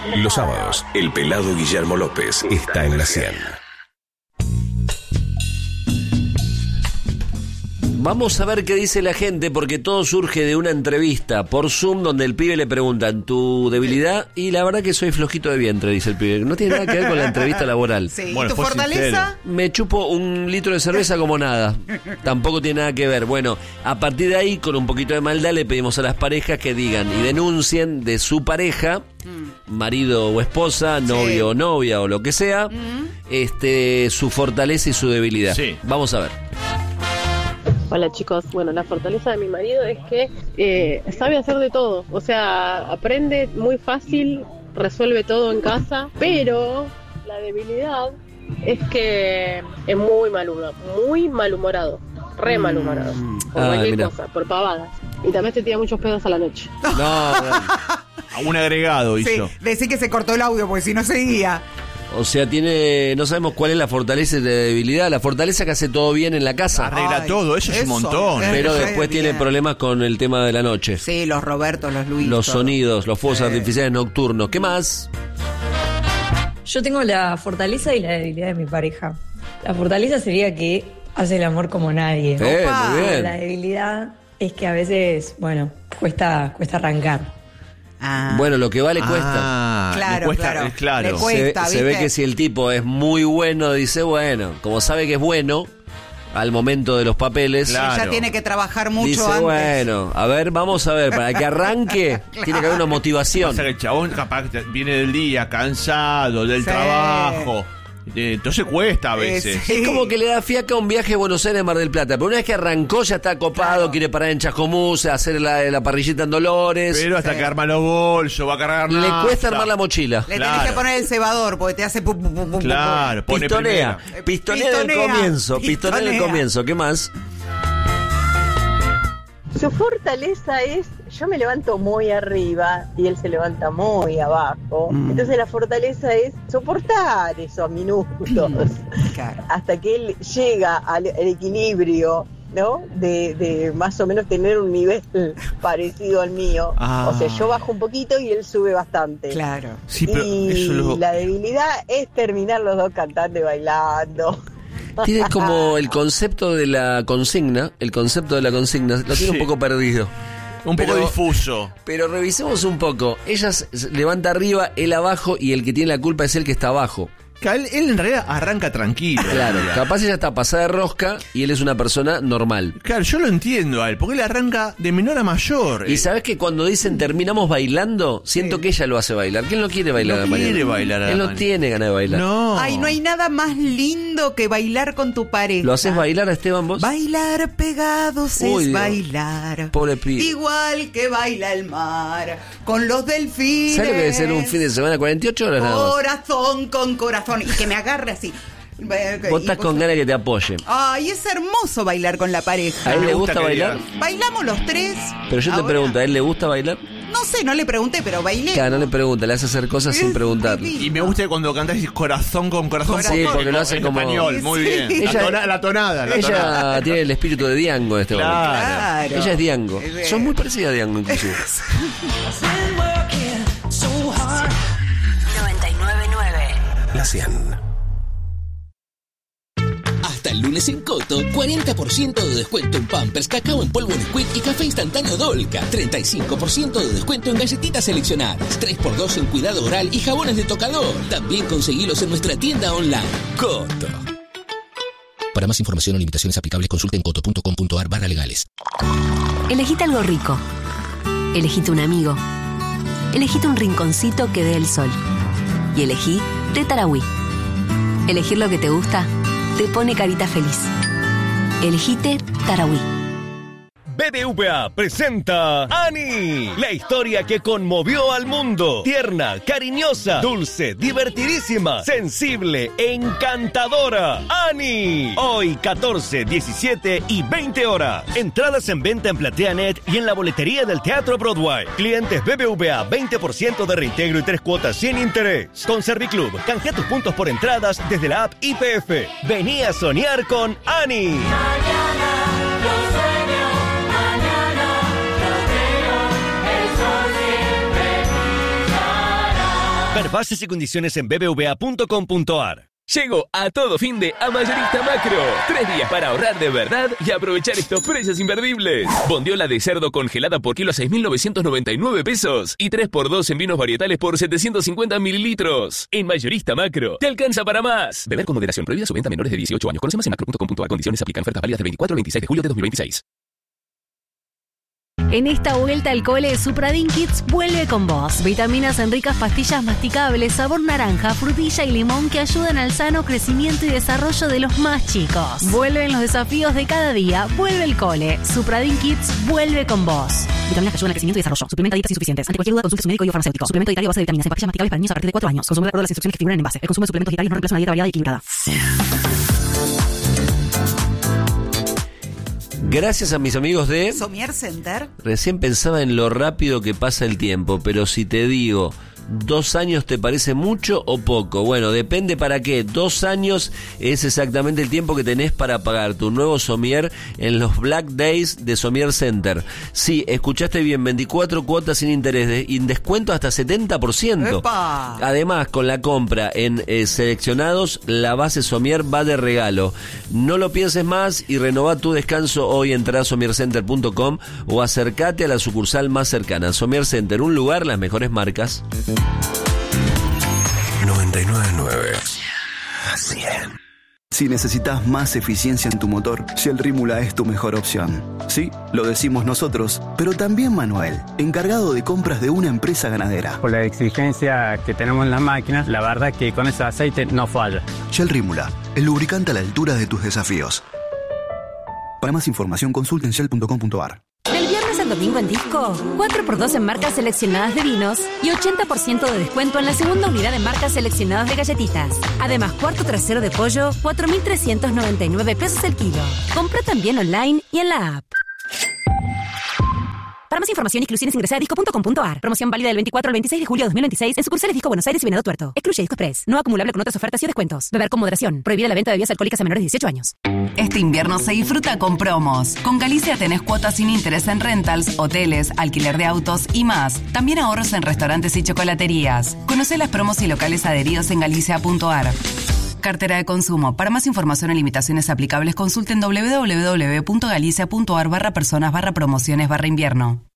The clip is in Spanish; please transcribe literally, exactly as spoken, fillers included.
Los sábados, el pelado Guillermo López está en la cien. Vamos a ver qué dice la gente, porque todo surge de una entrevista por Zoom donde el pibe le preguntan tu debilidad, y la verdad que soy flojito de vientre, dice el pibe. No tiene nada que ver con la entrevista laboral. Sí. Bueno, ¿Y tu fortaleza? sincero. Me chupo un litro de cerveza como nada. Tampoco tiene nada que ver. Bueno, a partir de ahí, con un poquito de maldad, le pedimos a las parejas que digan y denuncien de su pareja, marido o esposa, novio o novia o lo que sea, este, su fortaleza y su debilidad. Sí. Vamos a ver. Hola chicos, bueno, la fortaleza de mi marido es que eh, sabe hacer de todo, o sea, aprende muy fácil, resuelve todo en casa, pero la debilidad es que es muy malhumorado, muy malhumorado, re malhumorado, por Ah, cualquier mira. cosa, por pavadas, y también te tira muchos pedos a la noche. No, no. A un agregado Sí, hizo. decí que se cortó el audio porque si no seguía. O sea, tiene, no sabemos cuál es la fortaleza y la debilidad. La fortaleza que hace todo bien en la casa, Arregla Ay, todo, eso es un eso, montón. eh. pero Re después tiene bien. problemas con el tema de la noche. Sí, los Robertos, los Luis. Los todo. sonidos, los fuegos Sí. artificiales nocturnos. ¿Qué más? Yo tengo la fortaleza y la debilidad de mi pareja. La fortaleza sería que hace el amor como nadie. Eh, Opa. muy bien. La debilidad es que a veces, bueno, cuesta, cuesta arrancar. Ah. Bueno, lo que vale cuesta. Ah, Claro, le cuesta, claro. es claro. Le cuesta. Se, se ve ¿viste? que si el tipo es muy bueno, dice, bueno, como sabe que es bueno, al momento de los papeles, Claro. Ella tiene que trabajar mucho dice, antes. bueno, a ver, vamos a ver, para que arranque, tiene que haber una motivación. O sea que el chabón capaz que viene del día cansado, del Sí. trabajo. Eh, Entonces cuesta a veces. Eh, sí. Es como que le da fiaca un viaje a Buenos Aires, Mar del Plata. Pero una vez que arrancó ya está copado, Claro. quiere parar en Chascomús, hacer la, la parrillita en Dolores. Pero hasta Sí. que arma los bolsos, va a cargar Le nafta. cuesta armar la mochila. Le Claro. tenés que poner el cebador porque te hace pu, pu, pu, pu, pu. Claro, pone Pistonea, primera. pistonea del Pistonea, comienzo, pistonea del pistonea. comienzo. ¿Qué más? Su fortaleza es, yo me levanto muy arriba y él se levanta muy abajo. Mm. Entonces la fortaleza es soportar esos minutos Claro. hasta que él llega al, al equilibrio, ¿no? De, de más o menos tener un nivel parecido al mío. Ah. O sea, yo bajo un poquito y él sube bastante. Claro. Sí, pero y eso lo... la debilidad es terminar los dos cantando y bailando. Tiene como el concepto de la consigna, el concepto de la consigna, lo tiene un Sí. poco perdido. un poco pero- difuso. Pero revisemos un poco. Ella se se levanta arriba, él abajo, y el que tiene la culpa es el que está abajo. Que él, él en realidad arranca tranquilo. Claro, Mira. capaz ella está pasada de rosca y él es una persona normal. Claro, yo lo entiendo a él, porque él arranca de menor a mayor. Y Eh, sabes que cuando dicen terminamos bailando, siento que ella lo hace bailar. ¿Quién no quiere bailar No a la mañana? quiere bailar a la Él no mañana. tiene ganas de bailar. No. Ay, no hay nada más lindo que bailar con tu pareja. ¿Lo haces bailar a Esteban vos? Bailar pegados Uy, es Dios. bailar. Pobre pibe. Igual que baila el mar con los delfines. ¿Sabes lo que debe ser un fin de semana? cuarenta y ocho horas nada más. Corazón con corazón. Y que me agarre así. Vos estás con ganas de que te apoye. Ay, es hermoso bailar con la pareja. ¿A él Me le gusta gusta que bailar? digas. Bailamos los tres. Pero yo te Ahora, pregunto, ¿a él le gusta bailar? No sé, no le pregunté, pero bailé. Claro, no le pregunta, le hace hacer cosas sin Es preguntarle. divino. Y me gusta que cuando cantás dices corazón con corazón. Sí, porque lo hace en como- español, muy Sí. bien. Ella- la, tona- la tonada, la Ella tonada. tiene el espíritu de Diango en este momento. Claro. Claro. Ella es Diango. Es de- Son muy parecidas a Diango, inclusive. noventa y nueve punto nueve. La cien. Hasta el lunes en Coto, cuarenta por ciento de descuento en Pampers, cacao en polvo Nesquik y café instantáneo Dolca. treinta y cinco por ciento de descuento en galletitas seleccionadas. tres por dos en cuidado oral y jabones de tocador. También conseguilos en nuestra tienda online. Coto. Para más información o limitaciones aplicables, consulten coto punto com punto ar barra legales. Elegite algo rico. Elegite un amigo. Elegite un rinconcito que dé el sol. Y elegí Té Tarahui. Elegir lo que te gusta te pone carita feliz. Elegite Tarahui. B B V A presenta Annie, la historia que conmovió al mundo. Tierna, cariñosa, dulce, divertidísima, sensible, encantadora. Annie, hoy catorce, diecisiete y veinte horas. Entradas en venta en PlateaNet y en la boletería del Teatro Broadway. Clientes B B V A, veinte por ciento de reintegro y tres cuotas sin interés. Con Serviclub, canjea tus puntos por entradas desde la app I P F. Vení a soñar con Annie. Ver bases y condiciones en b b v a punto com punto a r. Llego a todo fin de a Mayorista Macro. Tres días para ahorrar de verdad y aprovechar estos precios imperdibles. Bondiola de cerdo congelada por kilo a seis mil novecientos noventa y nueve pesos. Y tres por dos en vinos varietales por setecientos cincuenta mililitros. En Mayorista Macro, te alcanza para más. Beber con moderación. Prohibida su venta a menores de dieciocho años. Conoce más en macro punto com punto a r. Condiciones aplican. Ofertas válidas del veinticuatro al veintiséis de julio de dos mil veintiséis. En esta vuelta al cole, Supradin Kids vuelve con vos. Vitaminas en ricas pastillas masticables, sabor naranja, frutilla y limón que ayudan al sano crecimiento y desarrollo de los más chicos. Vuelven los desafíos de cada día. Vuelve el cole. Supradin Kids vuelve con vos. Vitaminas que ayudan al crecimiento y desarrollo. Suplementa dietas insuficientes. Ante cualquier duda, consulte su médico y o farmacéutico. Suplemento dietario a base de vitaminas en pastillas masticables para niños a partir de cuatro años. Consume de acuerdo a las instrucciones que figuran en envase. El consumo de suplementos dietarios no reemplaza una dieta variada y equilibrada. Gracias a mis amigos de Somier Center. Recién pensaba en lo rápido que pasa el tiempo, pero si te digo, ¿dos años te parece mucho o poco? Bueno, depende para qué. Dos años es exactamente el tiempo que tenés para pagar tu nuevo somier en los Black Days de Somier Center. Sí, escuchaste bien, veinticuatro cuotas sin interés de, y descuento hasta setenta por ciento. ¡Epa! Además, con la compra en eh, seleccionados, la base somier va de regalo. No lo pienses más y renová tu descanso hoy. Entrá a somier center punto com o acércate a la sucursal más cercana. Somier Center, un lugar, las mejores marcas. noventa y nueve punto nueve. cien. Si necesitas más eficiencia en tu motor, Shell Rímula es tu mejor opción. Sí, lo decimos nosotros, pero también Manuel, encargado de compras de una empresa ganadera. Por la exigencia que tenemos en las máquinas, la verdad que con ese aceite no falla. Shell Rímula, el lubricante a la altura de tus desafíos. Para más información, consulte en shell punto com punto a r. Del viernes al domingo en Disco, cuatro por dos en marcas seleccionadas de vinos y ochenta por ciento de descuento en la segunda unidad de marcas seleccionadas de galletitas. Además, cuarto trasero de pollo, cuatro mil trescientos noventa y nueve pesos el kilo. Compra también online y en la app. Para más información y exclusiones ingresa a disco punto com punto a r. Promoción válida del veinticuatro al veintiséis de julio de dos mil veintiséis en sucursales Disco Buenos Aires y Venado Tuerto. Excluye Disco Express. No acumulable con otras ofertas y descuentos. Beber con moderación. Prohibida la venta de bebidas alcohólicas a menores de dieciocho años. Este invierno se disfruta con promos. Con Galicia tenés cuotas sin interés en rentals, hoteles, alquiler de autos y más. También ahorros en restaurantes y chocolaterías. Conocé las promos y locales adheridos en galicia punto a r. Cartera de consumo. Para más información o limitaciones aplicables, consulten w w w punto galicia punto a r barra personas barra promociones barra invierno.